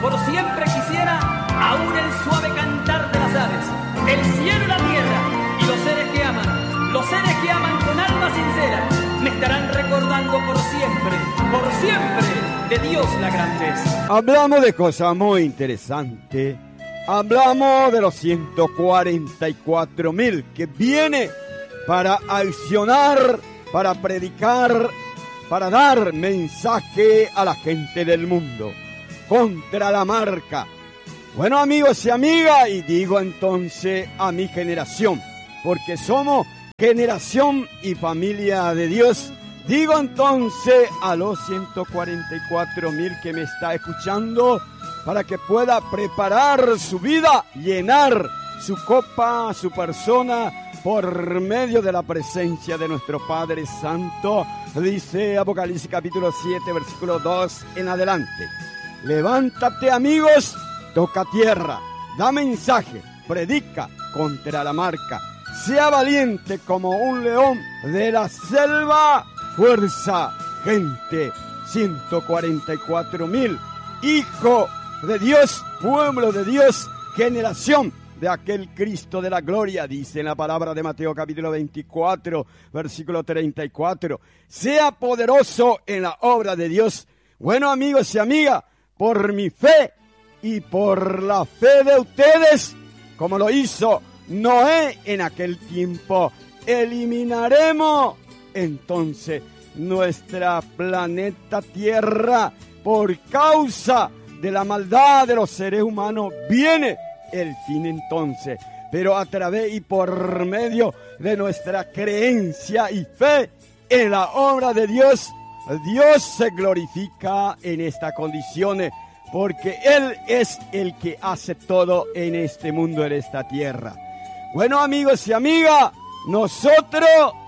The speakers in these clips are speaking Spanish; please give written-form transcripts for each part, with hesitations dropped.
por siempre quisiera aún el suave cantar de las aves, el cielo y la tierra y los seres que aman con alma sincera, me estarán recordando por siempre de Dios la grandeza. Hablamos de cosas muy interesantes. Hablamos de los 144,000 que viene para accionar, para predicar, para dar mensaje a la gente del mundo contra la marca. Bueno, amigos y amigas, y digo entonces a mi generación, porque somos generación y familia de Dios. Digo entonces a los 144,000 que me está escuchando, para que pueda preparar su vida, llenar su copa, su persona, por medio de la presencia de nuestro Padre Santo. Dice Apocalipsis capítulo 7, versículo 2 en adelante. Levántate, amigos, toca tierra, da mensaje, predica contra la marca. Sea valiente como un león de la selva. Fuerza, gente, 144,000, hijo de Dios, pueblo de Dios, generación de aquel Cristo de la gloria, dice en la palabra de Mateo capítulo 24, versículo 34. Sea poderoso en la obra de Dios. Bueno, amigos y amigas, por mi fe y por la fe de ustedes, como lo hizo Noé en aquel tiempo, eliminaremos entonces nuestra planeta Tierra por causa de la maldad de los seres humanos. Viene el fin entonces, pero a través y por medio de nuestra creencia y fe en la obra de Dios, Dios se glorifica en estas condiciones, porque Él es el que hace todo en este mundo, en esta tierra. Bueno, amigos y amigas, nosotros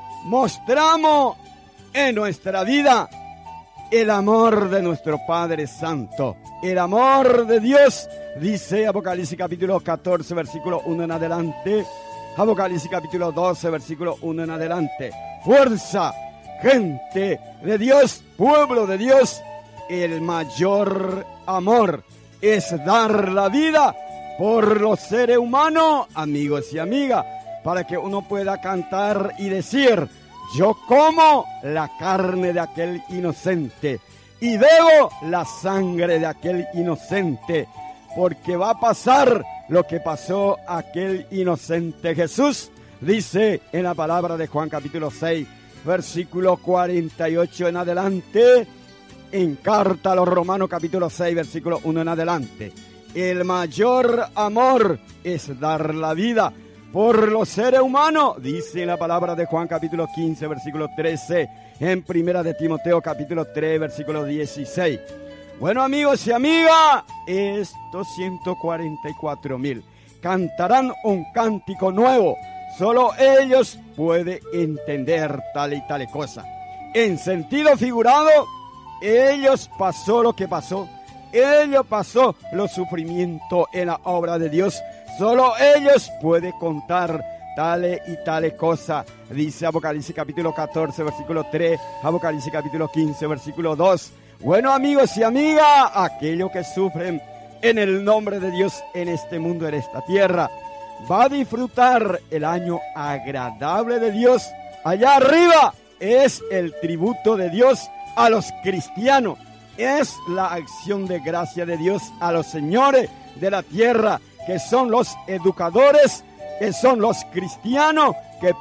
mostramos en nuestra vida el amor de nuestro Padre Santo, el amor de Dios. Dice Apocalipsis capítulo 14, versículo 1 en adelante. Apocalipsis capítulo 12, versículo 1 en adelante. Fuerza, gente de Dios, pueblo de Dios. El mayor amor es dar la vida por los seres humanos, amigos y amigas, para que uno pueda cantar y decir: yo como la carne de aquel inocente y bebo la sangre de aquel inocente, porque va a pasar lo que pasó a aquel inocente Jesús. Dice en la palabra de Juan capítulo 6, versículo 48 en adelante, en carta a los Romanos capítulo 6, versículo 1 en adelante. El mayor amor es dar la vida por los seres humanos, dice la palabra de Juan capítulo 15, versículo 13, en primera de Timoteo capítulo 3, versículo 16. Bueno, amigos y amigas, estos 144,000 cantarán un cántico nuevo. Solo ellos pueden entender tal y tal cosa. En sentido figurado, ellos pasó lo que pasó. Ellos pasó los sufrimientos en la obra de Dios. Solo ellos pueden contar tales y tales cosas. Dice Apocalipsis capítulo 14, versículo 3, Apocalipsis capítulo 15, versículo 2. Bueno, amigos y amigas, aquellos que sufren en el nombre de Dios en este mundo, en esta tierra, va a disfrutar el año agradable de Dios. Allá arriba es el tributo de Dios a los cristianos. Es la acción de gracia de Dios a los señores de la tierra, que son los educadores, que son los cristianos que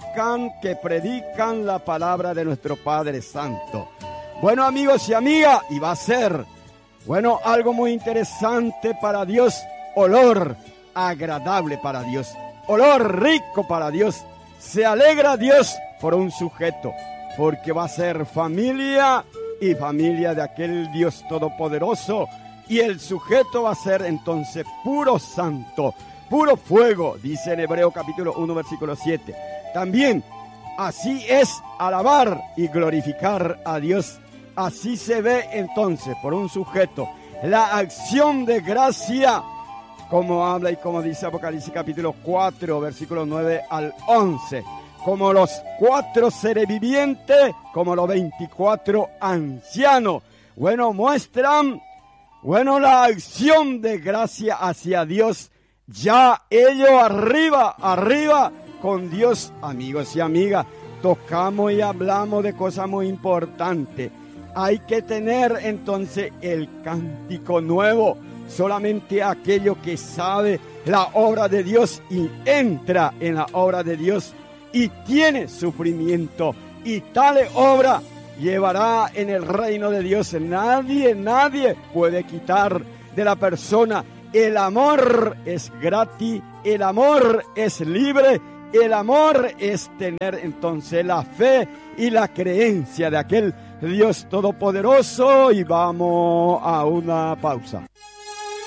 predican la palabra de nuestro Padre Santo. Bueno, amigos y amigas, y va a ser, bueno, algo muy interesante para Dios, olor agradable para Dios, olor rico para Dios. Se alegra Dios por un sujeto, porque va a ser familia y familia de aquel Dios todopoderoso, y el sujeto va a ser entonces puro santo, puro fuego, dice en Hebreo capítulo 1, versículo 7. También, así es alabar y glorificar a Dios. Así se ve entonces por un sujeto la acción de gracia, como habla y como dice Apocalipsis capítulo 4, versículo 9 al 11. Como los 4 seres vivientes, como los 24 ancianos. Bueno, muestran Bueno, la acción de gracia hacia Dios, ya ello arriba con Dios, amigos y amigas. Tocamos y hablamos de cosas muy importantes. Hay que tener entonces el cántico nuevo. Solamente aquello que sabe la obra de Dios y entra en la obra de Dios y tiene sufrimiento. Y tal obra llevará en el reino de Dios. Nadie puede quitar de la persona. El amor es gratis, el amor es libre, el amor es tener entonces la fe y la creencia de aquel Dios todopoderoso. Y vamos a una pausa.